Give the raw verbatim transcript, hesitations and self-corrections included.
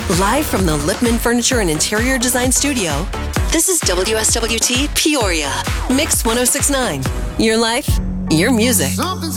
Live from the Lipman Furniture and Interior Design Studio, this is W S W T Peoria. Mix one oh six point nine. Your life, your music. Something's